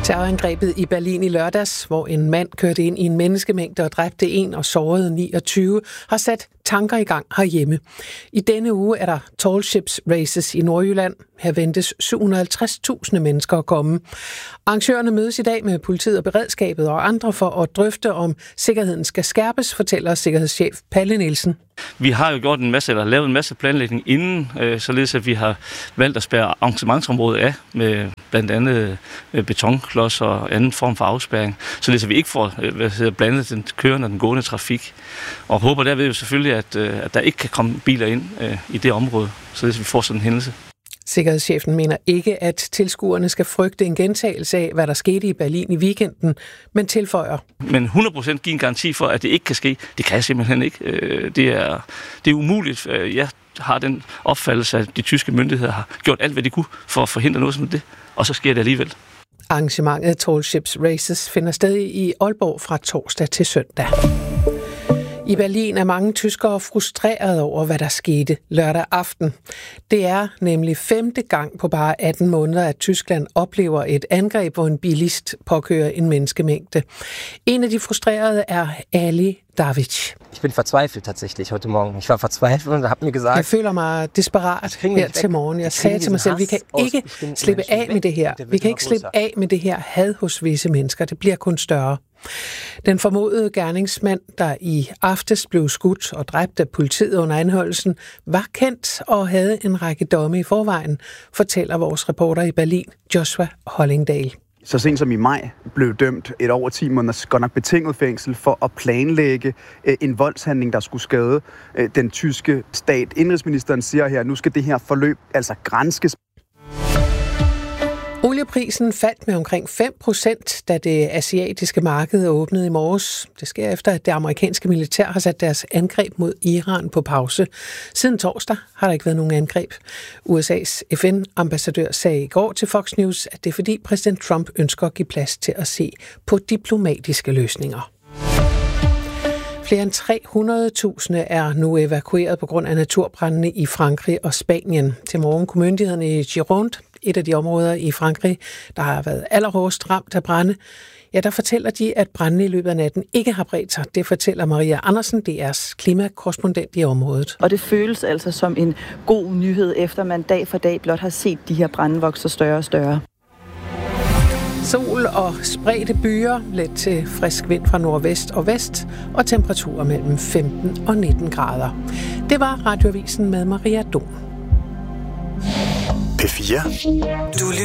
Terrorangrebet i Berlin i lørdags, hvor en mand kørte ind i en menneskemængde og dræbte en og sårede 29, har sat tanker i gang herhjemme. I denne uge er der Tall Ships Races i Nordjylland. Her ventes 750.000 mennesker at komme. Arrangørerne mødes i dag med politiet og beredskabet og andre for at drøfte, om sikkerheden skal skærpes, fortæller sikkerhedschef Palle Nielsen. Vi har jo gjort lavet en masse planlægning inden, således at vi har valgt at spærre arrangementsområdet af med blandt andet betonklodser og anden form for afspærring, således at vi ikke får blandet den kørende og den gående trafik. Og håber derved jo selvfølgelig, at der ikke kan komme biler ind i det område, således at vi får sådan en hændelse. Sikkerhedschefen mener ikke, at tilskuerne skal frygte en gentagelse af, hvad der skete i Berlin i weekenden, men tilføjer. Men 100% give en garanti for, at det ikke kan ske, det kan jeg simpelthen ikke. Det er umuligt. Jeg har den opfattelse, at de tyske myndigheder har gjort alt, hvad de kunne for at forhindre noget som det, og så sker det alligevel. Arrangementet Tall Ships Races finder sted i Aalborg fra torsdag til søndag. I Berlin er mange tyskere frustrerede over, hvad der skete lørdag aften. Det er nemlig 5. gang på bare 18 måneder, at Tyskland oplever et angreb, hvor en bilist påkører en menneskemængde. En af de frustrerede er Ali Davic. Ich bin verzweifelt tatsächlich heute Morgen. Ich war verzweifelt und habe mir gesagt... Jeg føler mig desperat her til morgen. Jeg sagde til mig selv, vi kan ikke slippe af med det her. Vi kan ikke slippe af med det her had hos visse mennesker. Det bliver kun større. Den formodede gerningsmand, der i aftes blev skudt og dræbt af politiet under anholdelsen, var kendt og havde en række domme i forvejen, fortæller vores reporter i Berlin, Joshua Hollingdale. Så sent som i maj blev dømt et over 10 måneders godt nok betinget fængsel for at planlægge en voldshandling, der skulle skade den tyske stat. Indenrigsministeren siger her, at nu skal det her forløb altså granskes. Olieprisen faldt med omkring 5%, da det asiatiske marked åbnede i morges. Det sker efter, at det amerikanske militær har sat deres angreb mod Iran på pause. Siden torsdag har der ikke været nogen angreb. USA's FN-ambassadør sagde i går til Fox News, at det er fordi præsident Trump ønsker at give plads til at se på diplomatiske løsninger. Flere end 300.000 er nu evakueret på grund af naturbrændene i Frankrig og Spanien. Til morgen kunne myndighederne i Gironde, et af de områder i Frankrig, der har været allerhårdest ramt af brande, ja, der fortæller de, at brandene i løbet af natten ikke har bredt sig. Det fortæller Maria Andersen, DR's klimakorrespondent i området. Og det føles altså som en god nyhed, efter man dag for dag blot har set de her brande vokse større og større. Sol og spredte byer, let til frisk vind fra nordvest og vest, og temperaturer mellem 15 og 19 grader. Det var Radioavisen med Maria Dom. P4. Du